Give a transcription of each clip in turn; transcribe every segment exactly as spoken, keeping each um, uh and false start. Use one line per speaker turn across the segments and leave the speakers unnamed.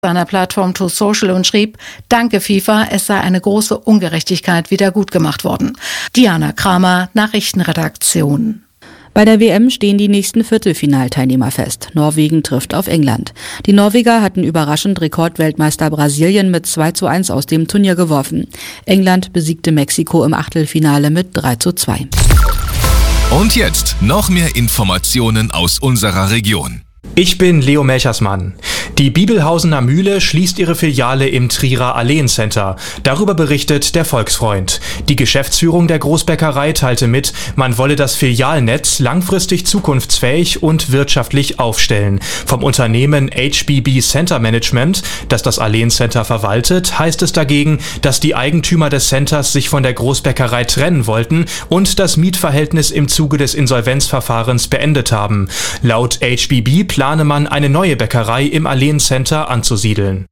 seiner Plattform Truth Social und schrieb: Danke FIFA, es sei eine große Ungerechtigkeit wieder gut gemacht worden. Diana Kramer, Nachrichtenredaktion.
Bei der W M stehen die nächsten Viertelfinalteilnehmer fest. Norwegen trifft auf England. Die Norweger hatten überraschend Rekordweltmeister Brasilien mit zwei zu eins aus dem Turnier geworfen. England besiegte Mexiko im Achtelfinale mit drei zu zwei.
Und jetzt noch mehr Informationen aus unserer Region.
Ich bin Leo Melchersmann. Die Bibelhausener Mühle schließt ihre Filiale im Trierer Alleencenter. Darüber berichtet der Volksfreund. Die Geschäftsführung der Großbäckerei teilte mit, man wolle das Filialnetz langfristig zukunftsfähig und wirtschaftlich aufstellen. Vom Unternehmen H B B Center Management, das das Alleencenter verwaltet, heißt es dagegen, dass die Eigentümer des Centers sich von der Großbäckerei trennen wollten und das Mietverhältnis im Zuge des Insolvenzverfahrens beendet haben. Laut H B B plane man, eine neue Bäckerei im Alleencenter anzusiedeln.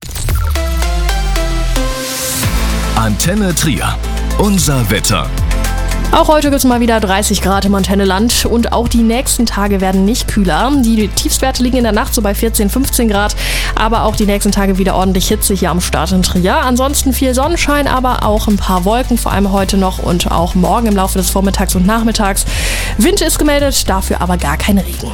Antenne Trier. Unser Wetter.
Auch heute gibt es mal wieder dreißig Grad im Antenneland und auch die nächsten Tage werden nicht kühler. Die Tiefstwerte liegen in der Nacht so bei vierzehn, fünfzehn Grad, aber auch die nächsten Tage wieder ordentlich Hitze hier am Start in Trier. Ansonsten viel Sonnenschein, aber auch ein paar Wolken, vor allem heute noch und auch morgen im Laufe des Vormittags und Nachmittags. Wind ist gemeldet, dafür aber gar kein Regen.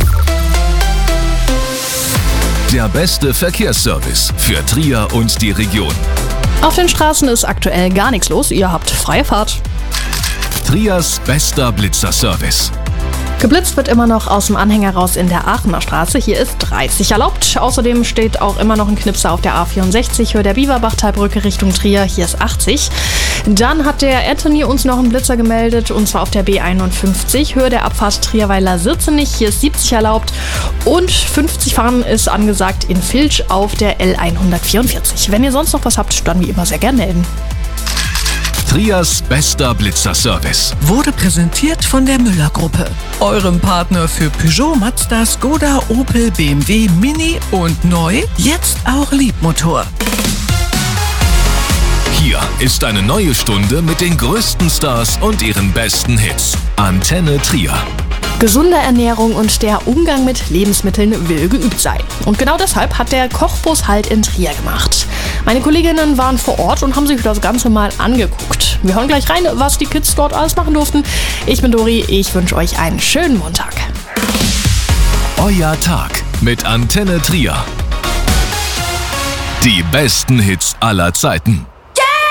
Der beste Verkehrsservice für Trier und die Region.
Auf den Straßen ist aktuell gar nichts los, ihr habt freie Fahrt.
Triers bester Blitzerservice.
Geblitzt wird immer noch aus dem Anhänger raus in der Aachener Straße. Hier ist dreißig erlaubt. Außerdem steht auch immer noch ein Knipser auf der A vierundsechzig, Höhe der Bieberbachtalbrücke Richtung Trier. Hier ist achtzig. Dann hat der Anthony uns noch einen Blitzer gemeldet, und zwar auf der B einundfünfzig, Höhe der Abfahrt Trierweiler-Sirzenich. Hier ist siebzig erlaubt. Und fünfzig fahren ist angesagt in Filch auf der L hundertvierundvierzig. Wenn ihr sonst noch was habt, dann wie immer sehr gerne melden.
Triers bester Blitzerservice
wurde präsentiert von der Müller-Gruppe, eurem Partner für Peugeot, Mazda, Skoda, Opel, B M W, Mini und neu, jetzt auch Liebmotor.
Hier ist eine neue Stunde mit den größten Stars und ihren besten Hits. Antenne Trier.
Gesunde Ernährung und der Umgang mit Lebensmitteln will geübt sein. Und genau deshalb hat der Kochbus Halt in Trier gemacht. Meine Kolleginnen waren vor Ort und haben sich das Ganze mal angeguckt. Wir hören gleich rein, was die Kids dort alles machen durften. Ich bin Dori, ich wünsche euch einen schönen Montag.
Euer Tag mit Antenne Trier. Die besten Hits aller Zeiten.